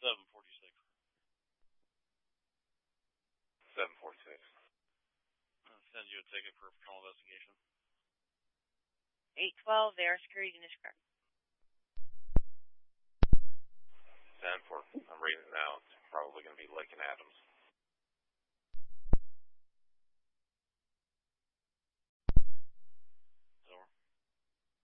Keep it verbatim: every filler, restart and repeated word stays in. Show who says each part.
Speaker 1: seven forty-six.
Speaker 2: seven forty-six.
Speaker 1: I'll send you a ticket for a patrol investigation.
Speaker 3: eight twelve, they are security in this car.